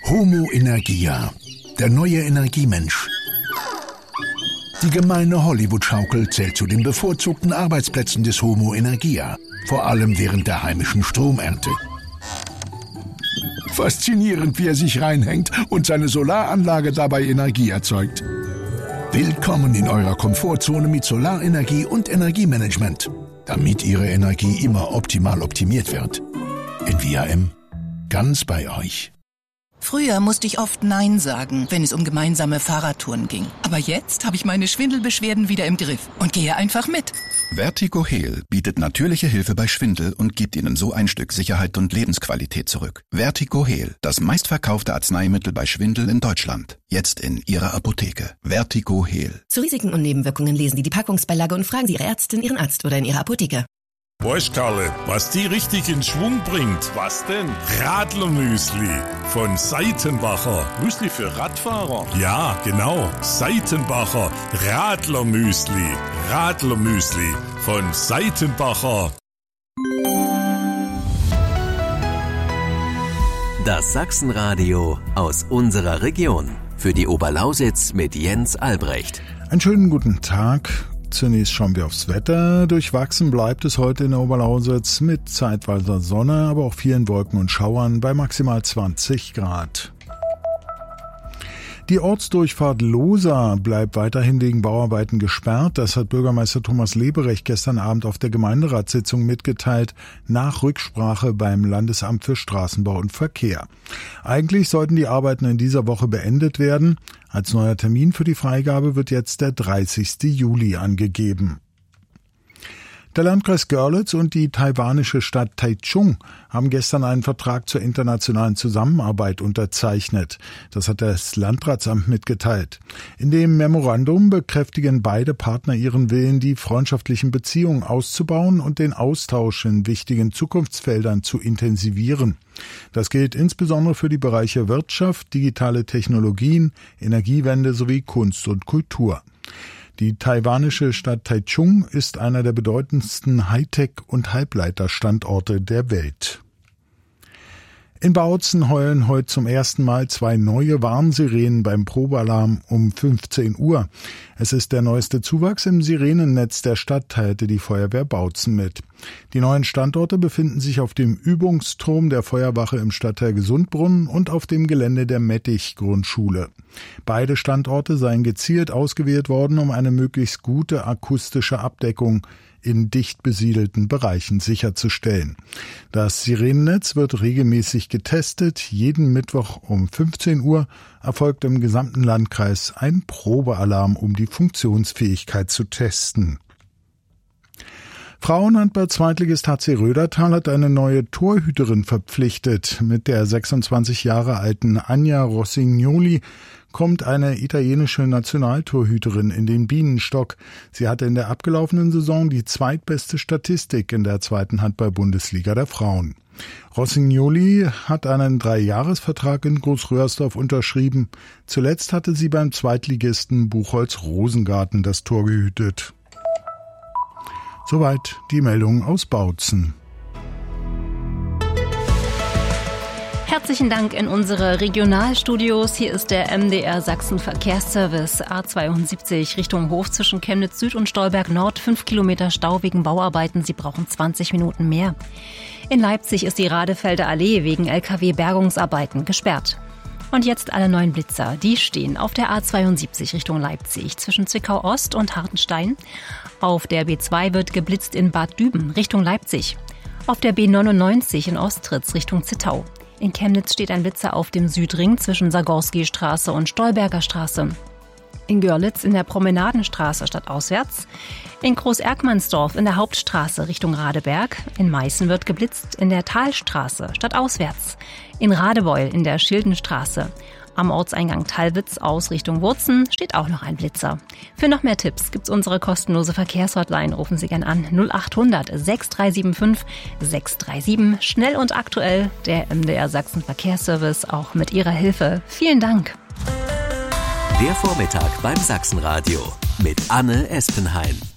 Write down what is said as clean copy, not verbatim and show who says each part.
Speaker 1: Homo Energia, der neue Energiemensch. Die gemeine Hollywood-Schaukel zählt zu den bevorzugten Arbeitsplätzen des Homo Energia, vor allem während der heimischen Stromernte. Faszinierend, wie er sich reinhängt und seine Solaranlage dabei Energie erzeugt. Willkommen in eurer Komfortzone mit Solarenergie und Energiemanagement, damit Ihre Energie immer optimal optimiert wird. Envia-M, ganz bei euch.
Speaker 2: Früher musste ich oft Nein sagen, wenn es um gemeinsame Fahrradtouren ging. Aber jetzt habe ich meine Schwindelbeschwerden wieder im Griff und gehe einfach mit.
Speaker 3: Vertigo Heal bietet natürliche Hilfe bei Schwindel und gibt Ihnen so ein Stück Sicherheit und Lebensqualität zurück. Vertigo Heal, das meistverkaufte Arzneimittel bei Schwindel in Deutschland. Jetzt in Ihrer Apotheke. Vertigo Heal.
Speaker 4: Zu Risiken und Nebenwirkungen lesen Sie die Packungsbeilage und fragen Sie Ihre Ärztin, Ihren Arzt oder in Ihrer Apotheke.
Speaker 5: Weißt Karle, was die richtig in Schwung bringt? Was denn? Radlermüsli von Seitenbacher. Müsli für Radfahrer? Ja, genau. Seitenbacher Radlermüsli. Radlermüsli von Seitenbacher.
Speaker 6: Das Sachsenradio aus unserer Region. Für die Oberlausitz mit Jens Albrecht.
Speaker 7: Einen schönen guten Tag. Zunächst schauen wir aufs Wetter. Durchwachsen bleibt es heute in der Oberlausitz mit zeitweiser Sonne, aber auch vielen Wolken und Schauern bei maximal 20 Grad. Die Ortsdurchfahrt Lohsa bleibt weiterhin wegen Bauarbeiten gesperrt. Das hat Bürgermeister Thomas Leberecht gestern Abend auf der Gemeinderatssitzung mitgeteilt, nach Rücksprache beim Landesamt für Straßenbau und Verkehr. Eigentlich sollten die Arbeiten in dieser Woche beendet werden. Als neuer Termin für die Freigabe wird jetzt der 30. Juli angegeben. Der Landkreis Görlitz und die taiwanische Stadt Taichung haben gestern einen Vertrag zur internationalen Zusammenarbeit unterzeichnet. Das hat das Landratsamt mitgeteilt. In dem Memorandum bekräftigen beide Partner ihren Willen, die freundschaftlichen Beziehungen auszubauen und den Austausch in wichtigen Zukunftsfeldern zu intensivieren. Das gilt insbesondere für die Bereiche Wirtschaft, digitale Technologien, Energiewende sowie Kunst und Kultur. Die taiwanische Stadt Taichung ist einer der bedeutendsten Hightech- und Halbleiterstandorte der Welt. In Bautzen heulen heute zum ersten Mal 2 neue Warnsirenen beim Probealarm um 15 Uhr. Es ist der neueste Zuwachs im Sirenennetz der Stadt, teilte die Feuerwehr Bautzen mit. Die neuen Standorte befinden sich auf dem Übungsturm der Feuerwache im Stadtteil Gesundbrunnen und auf dem Gelände der Mettich-Grundschule. Beide Standorte seien gezielt ausgewählt worden, um eine möglichst gute akustische Abdeckung in dicht besiedelten Bereichen sicherzustellen. Das Sirenennetz wird regelmäßig getestet. Jeden Mittwoch um 15 Uhr erfolgt im gesamten Landkreis ein Probealarm, um die Funktionsfähigkeit zu testen. Frauenhandball-Zweitligist HC Rödertal hat eine neue Torhüterin verpflichtet. Mit der 26 Jahre alten Anja Rossignoli kommt eine italienische Nationaltorhüterin in den Bienenstock. Sie hatte in der abgelaufenen Saison die zweitbeste Statistik in der 2. Handball-Bundesliga der Frauen. Rossignoli hat einen 3-Jahres-Vertrag in Großröhrsdorf unterschrieben. Zuletzt hatte sie beim Zweitligisten Buchholz-Rosengarten das Tor gehütet. Soweit die Meldung aus Bautzen.
Speaker 8: Herzlichen Dank in unsere Regionalstudios. Hier ist der MDR Sachsen Verkehrsservice A72 Richtung Hof zwischen Chemnitz Süd und Stolberg Nord. 5 Kilometer Stau wegen Bauarbeiten. Sie brauchen 20 Minuten mehr. In Leipzig ist die Radefelder Allee wegen LKW-Bergungsarbeiten gesperrt. Und jetzt alle neuen Blitzer. Die stehen auf der A72 Richtung Leipzig zwischen Zwickau Ost und Hartenstein. Auf der B2 wird geblitzt in Bad Düben Richtung Leipzig. Auf der B99 in Ostritz Richtung Zittau. In Chemnitz steht ein Blitzer auf dem Südring zwischen Sagorski-Straße und Stolberger Straße. In Görlitz in der Promenadenstraße stadtauswärts. In Groß-Erkmannsdorf in der Hauptstraße Richtung Radeberg. In Meißen wird geblitzt in der Talstraße stadtauswärts. In Radebeul in der Schildenstraße. Am Ortseingang Tallwitz aus Richtung Wurzen steht auch noch ein Blitzer. Für noch mehr Tipps gibt's unsere kostenlose Verkehrshotline. Rufen Sie gern an 0800 6375 637. Schnell und aktuell der MDR Sachsen Verkehrsservice auch mit Ihrer Hilfe. Vielen Dank.
Speaker 6: Der Vormittag beim Sachsenradio mit Anne Espenhain.